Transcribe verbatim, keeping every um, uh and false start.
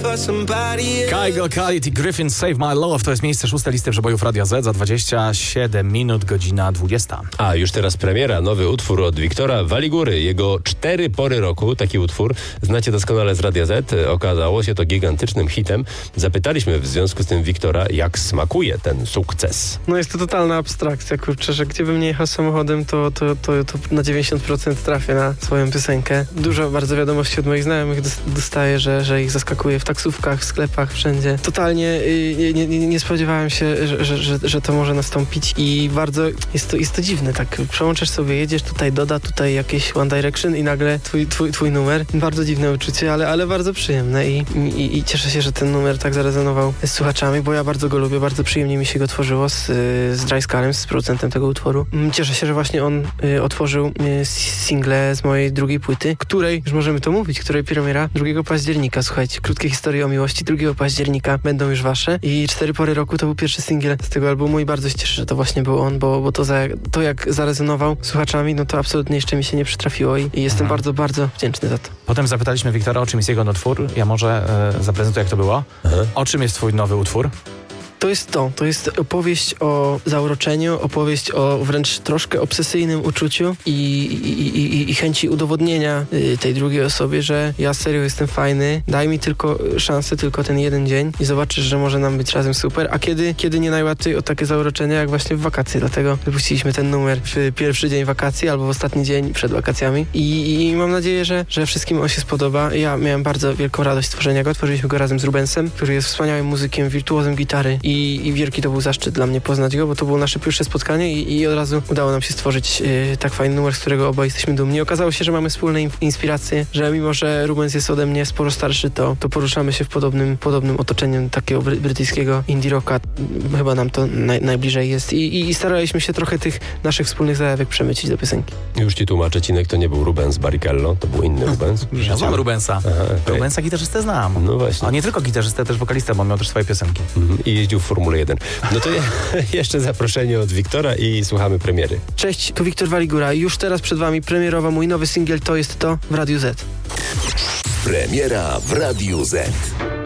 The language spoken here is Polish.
Kyle Khalid i Griffin Save My Love to jest miejsce szóste listy przebojów Radia Z za dwadzieścia siedem minut, godzina dwudziesta. A już teraz premiera, nowy utwór od Wiktora Waligury. Jego Cztery pory roku, taki utwór, znacie doskonale z Radia Z. Okazało się to gigantycznym hitem. Zapytaliśmy w związku z tym Wiktora, jak smakuje ten sukces. No jest to totalna abstrakcja, kurczę, że gdziebym nie jechał samochodem, to, to, to, to na dziewięćdziesiąt procent trafię na swoją piosenkę. Dużo bardzo wiadomości od moich znajomych dostaję, że, że ich zaskakuje w taksówkach, w sklepach, wszędzie. Totalnie y, nie, nie, nie spodziewałem się, że, że, że, że to może nastąpić i bardzo jest to, jest to dziwne, tak przełączasz sobie, jedziesz tutaj, doda tutaj jakieś One Direction i nagle twój, twój, twój numer. Bardzo dziwne uczucie, ale, ale bardzo przyjemne i, i, i cieszę się, że ten numer tak zarezonował z słuchaczami, bo ja bardzo go lubię, bardzo przyjemnie mi się go tworzyło z, z Dry Scarem, z producentem tego utworu. Cieszę się, że właśnie on y, otworzył y, single z mojej drugiej płyty, której, już możemy to mówić, której premiera drugiego października. Słuchajcie, krótkie historie o miłości drugiego października będą już wasze i Cztery pory roku to był pierwszy singiel z tego albumu i bardzo się cieszę, że to właśnie był on, bo, bo to, za, to jak zarezonował z słuchaczami, no to absolutnie jeszcze mi się nie przytrafiło i, i jestem mhm. bardzo, bardzo wdzięczny za to. Potem zapytaliśmy Wiktora, o czym jest jego nowy utwór. Ja może e, zaprezentuję, jak to było. Aha. O czym jest twój nowy utwór? To jest to, to jest opowieść o zauroczeniu, opowieść o wręcz troszkę obsesyjnym uczuciu i, i, i, i chęci udowodnienia y, tej drugiej osobie, że ja serio jestem fajny, daj mi tylko szansę, tylko ten jeden dzień i zobaczysz, że może nam być razem super. A kiedy, kiedy nie najłatwiej o takie zauroczenia, jak właśnie w wakacje, dlatego wypuściliśmy ten numer w pierwszy dzień wakacji albo w ostatni dzień przed wakacjami i, i mam nadzieję, że, że wszystkim on się spodoba. Ja miałem bardzo wielką radość tworzenia go, tworzyliśmy go razem z Rubensem, który jest wspaniałym muzykiem, wirtuozem gitary I, i wielki to był zaszczyt dla mnie poznać go, bo to było nasze pierwsze spotkanie i, i od razu udało nam się stworzyć yy, tak fajny numer, z którego oboje jesteśmy dumni. Okazało się, że mamy wspólne in- inspiracje, że mimo, że Rubens jest ode mnie sporo starszy, to, to poruszamy się w podobnym, podobnym otoczeniu takiego bry- brytyjskiego indie rocka. Chyba nam to naj- najbliżej jest I, i, i staraliśmy się trochę tych naszych wspólnych zajawek przemycić do piosenki. Już ci tłumaczę, Cinek, to nie był Rubens Barrichello, to był inny Rubens. Ja znam Rubensa. Aha, okay. Rubensa gitarzystę znam. No właśnie. A nie tylko gitarzystę, też wokalistę, bo miał też swoje piosenki. Mhm. I jeździł w Formule jeden. No to je, jeszcze zaproszenie od Wiktora i słuchamy premiery. Cześć, tu Wiktor Waligura. Już teraz przed wami premierowa mój nowy singiel To jest to w Radiu Z. Premiera w Radiu Z.